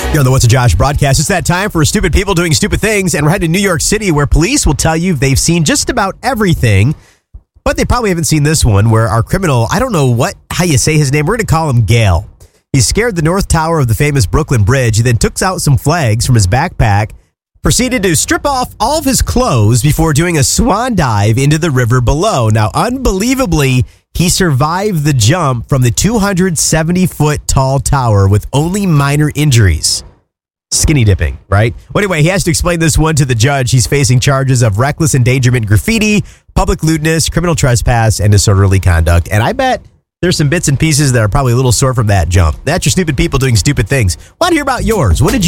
You're on the What's a Josh broadcast. It's that time for stupid people doing stupid things, and we're headed to New York City, where police will tell you they've seen just about everything, but they probably haven't seen this one, where our criminal, I don't know how you say his name, we're going to call him Gail. He scared the North Tower of the famous Brooklyn Bridge. He then took out some flags from his backpack, proceeded to strip off all of his clothes before doing a swan dive into the river below. Now, unbelievably, he survived the jump from the 270-foot tall tower with only minor injuries. Skinny dipping, right? Well, anyway, he has to explain this one to the judge. He's facing charges of reckless endangerment, graffiti, public lewdness, criminal trespass, and disorderly conduct. And I bet there's some bits and pieces that are probably a little sore from that jump. That's your stupid people doing stupid things. Want to hear about yours? What did you